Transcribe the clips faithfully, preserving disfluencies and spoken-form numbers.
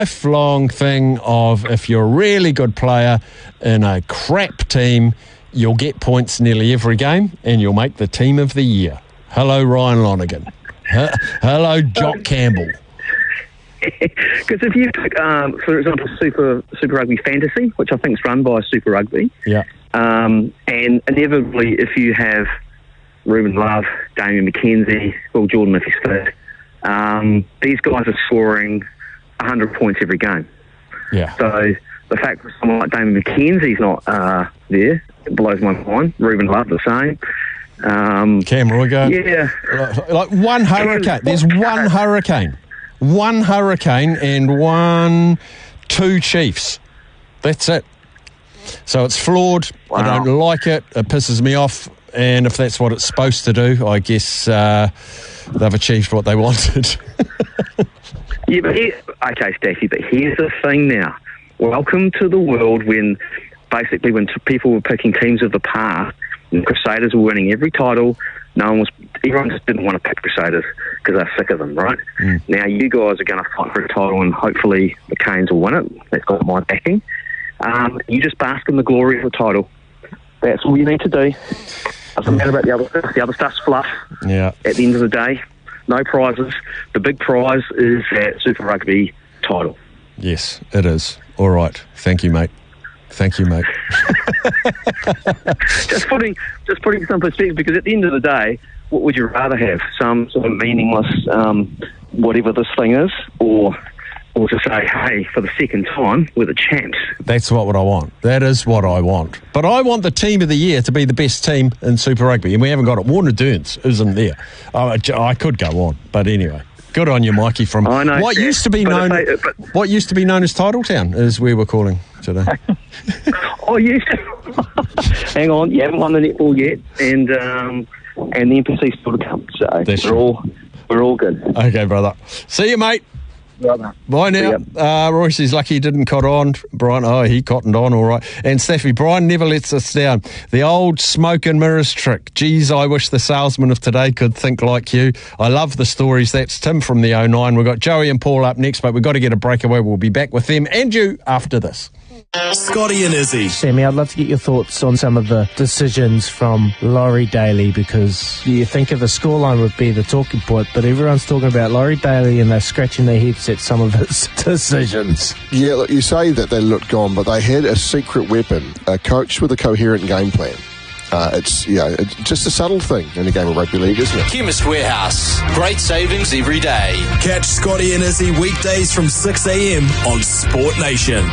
lifelong thing of if you're a really good player in a crap team, you'll get points nearly every game and you'll make the team of the year. Hello, Ryan Lonergan. Hello, Jock Campbell. Because if you took, um, for example, Super Super Rugby Fantasy, which I think is run by Super Rugby, yeah, um, and inevitably if you have Ruben Love, Damian McKenzie, Will Jordan if he's fit, um, these guys are scoring one hundred points every game. Yeah. So the fact that someone like Damian McKenzie's not uh, there, it blows my mind. Ruben Love the same. Um, Cam Roygaard. Yeah. Like, like one hurricane. There's one hurricane. One hurricane and one, two Chiefs. That's it. So it's flawed. Wow. I don't like it. It pisses me off. And if that's what it's supposed to do, I guess uh, they've achieved what they wanted. Yeah, but here, okay, Staffy, but here's the thing now. Welcome to the world when basically when t- people were picking teams of the past, and Crusaders were winning every title. No one was. Everyone just didn't want to pick Crusaders because they're sick of them, right? Mm. Now you guys are going to fight for a title, and hopefully the Canes will win it. That's got my backing. Um, you just bask in the glory of the title. That's all you need to do. Doesn't matter about the other stuff. The other stuff's fluff. Yeah. At the end of the day, no prizes. The big prize is that Super Rugby title. Yes, it is. All right. Thank you, mate. Thank you, mate. just putting just putting some perspective, because at the end of the day, what would you rather have? Some sort of meaningless um, whatever this thing is, or or to say, hey, for the second time, we're the champs. That's what, what I want. That is what I want. But I want the team of the year to be the best team in Super Rugby, and we haven't got it. Warner Durns isn't there. I, I could go on, but anyway. Good on you, Mikey. From I know, what yeah, used to be but known, I say, but, what used to be known as Titletown, is where we're calling today. oh, yes. Hang on, you haven't won the netball yet, and um, and the N P C's still to come. So That's we're true. all we're all good. Okay, brother. See you, mate. Brother. Bye now. Yep. Uh, Royce is lucky he didn't cotton on. Brian, oh, he cottoned on, all right. And Staffy, Brian never lets us down. The old smoke and mirrors trick. Geez, I wish the salesman of today could think like you. I love the stories. That's Tim from the oh nine. We've got Joey and Paul up next, but we've got to get a breakaway. We'll be back with them and you after this. Scotty and Izzy. Sammy, I'd love to get your thoughts on some of the decisions from Laurie Daly, because you think of the scoreline would be the talking point, but everyone's talking about Laurie Daly and they're scratching their heads at some of his decisions. Yeah, look, you say that they looked gone, but they had a secret weapon, a coach with a coherent game plan. Uh, it's, you know, it's just a subtle thing in a game of rugby league, isn't it? Chemist Warehouse. Great savings every day. Catch Scotty and Izzy weekdays from six a.m. on Sport Nation.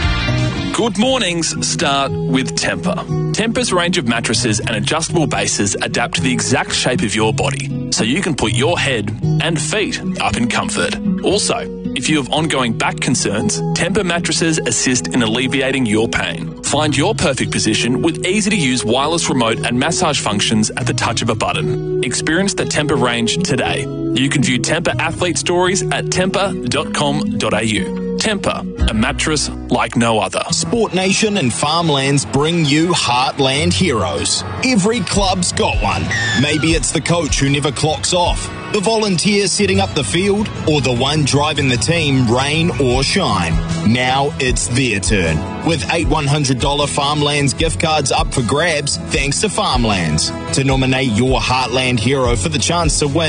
Good mornings start with Tempur. Tempur's range of mattresses and adjustable bases adapt to the exact shape of your body, so you can put your head and feet up in comfort. Also, if you have ongoing back concerns, Tempur mattresses assist in alleviating your pain. Find your perfect position with easy-to-use wireless remote and massage functions at the touch of a button. Experience the Tempur range today. You can view Tempur athlete stories at tempur dot com dot a u. Tempur, a mattress like no other. Sport Nation and Farmlands bring you Heartland Heroes. Every club's got one. Maybe it's the coach who never clocks off, the volunteer setting up the field, or the one driving the team, rain or shine. Now it's their turn. With eight one hundred dollars Farmlands gift cards up for grabs, thanks to Farmlands. To nominate your Heartland hero for the chance to win,